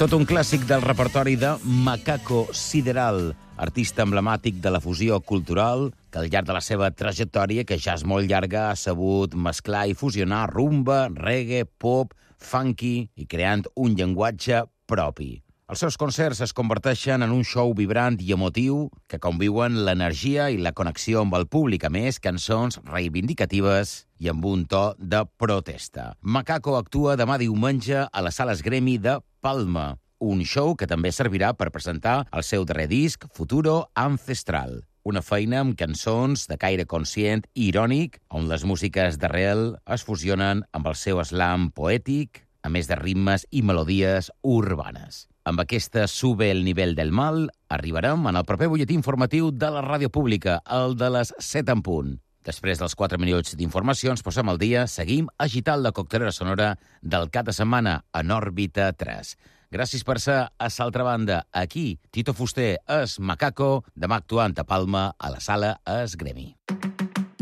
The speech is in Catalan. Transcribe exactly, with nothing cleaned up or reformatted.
Tot un clàssic del repertori de Macaco Sideral, artista emblemàtic de la fusió cultural que al llarg de la seva trajectòria, que ja és molt llarga, ha sabut mesclar i fusionar rumba, reggae, pop, funky i creant un llenguatge propi. Els seus concerts es converteixen en un show vibrant i emotiu que conviuen l'energia i la connexió amb el públic, a més, cançons reivindicatives i amb un to de protesta. Macaco actua demà diumenge a les Sales Gremi de Palma, un show que també servirà per presentar el seu darrer disc, Futuro Ancestral. Una feina amb cançons de caire conscient i irònic, on les músiques d'arrel es fusionen amb el seu slam poètic, a més de ritmes i melodies urbanes. Amb aquesta Sube el Nivell del Mal arribarem en el proper butlletí informatiu de la ràdio pública, el de les set en punt. Després dels quatre minuts d'informació ens posem al dia, seguim agitant la coctelera sonora del cap de setmana en òrbita tres. Gràcies per ser a l'altra banda. Aquí, Tito Fuster és Macaco, demà actuant a Palma a la Sala Es Gremi.